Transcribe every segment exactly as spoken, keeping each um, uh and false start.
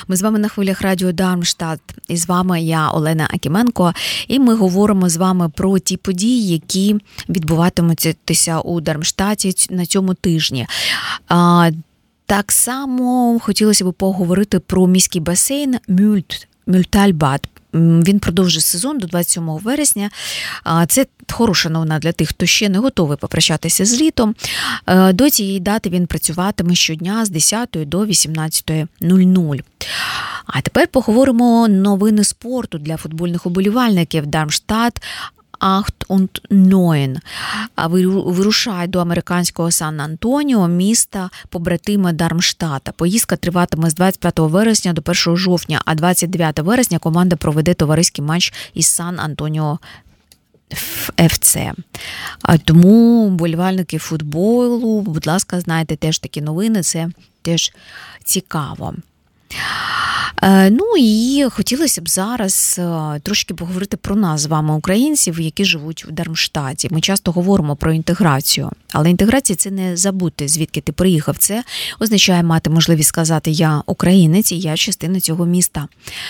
Ми з вами на хвилях радіо Дармштадт. І з вами я, Олена Акіменко. І ми говоримо з вами про ті події, які відбуватимуться у Дармштадті на цьому тижні. Так само хотілося б поговорити про міський басейн Мюльт, Мюльтальбад. Він продовжує сезон до двадцять сьомого вересня. Це хороша новина для тих, хто ще не готовий попрощатися з літом. До цієї дати він працюватиме щодня з десятої до вісімнадцятої нуль нуль. А тепер поговоримо новини спорту для футбольних уболівальників. Дармштадт Ахт und Neun вирушає до американського Сан-Антоніо, міста побратима Дармштадта. Поїздка триватиме з двадцять п'ятого вересня до першого жовтня, а двадцять дев'ятого вересня команда проведе товариський матч із Сан-Антоніо еф це. Тому вболівальники футболу, будь ласка, знайте теж такі новини, це теж цікаво. Ну і хотілося б зараз трошки поговорити про нас з вами, українців, які живуть в Дармштадті. Ми часто говоримо про інтеграцію, але інтеграція – це не забути, звідки ти приїхав. Це означає мати можливість сказати «я українець» і «я частина цього міста».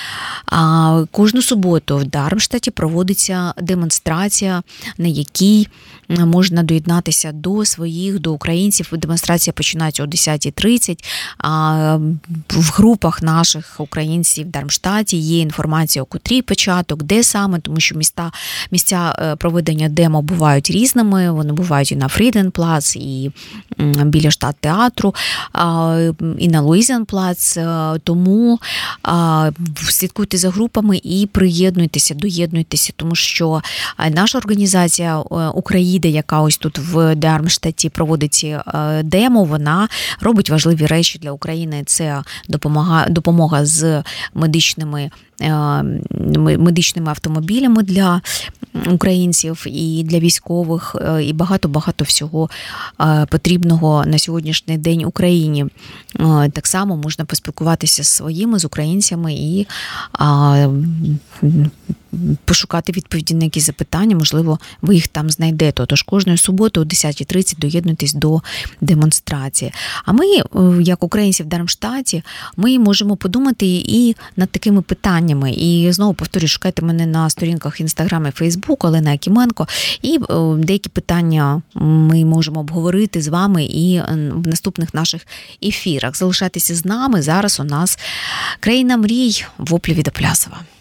А кожну суботу в Дармштадті проводиться демонстрація, на якій можна доєднатися до своїх, до українців. Демонстрація починається о десята тридцять. А в групах наших українців в Дармштадті є інформація, о котрій початок, де саме, тому що міста, місця проведення демо бувають різними. Вони бувають і на Фріденплац, і біля Штадтеатру, і на Луїзенплац. Тому слідкуйте за групами і приєднуйтеся, доєднуйтеся, тому що наша організація «Україда», яка ось тут в Дармштадті проводить демо, вона робить важливі речі для України. Це допомога, допомога з медичними медичними автомобілями для українців і для військових, і багато-багато всього потрібного на сьогоднішній день Україні. Так само можна поспілкуватися з своїми, з українцями і пошукати відповіді на якісь запитання, можливо, ви їх там знайдете. Тож кожної суботи о десята тридцять доєднуйтесь до демонстрації. А ми, як українці в Дармштадті, ми можемо подумати і над такими питаннями. І знову повторюю, шукайте мене на сторінках Інстаграм і Фейсбук, Олена Акіменко, і деякі питання ми можемо обговорити з вами і в наступних наших ефірах. Залишайтеся з нами. Зараз у нас «Країна мрій» в Оплі від Оплясова.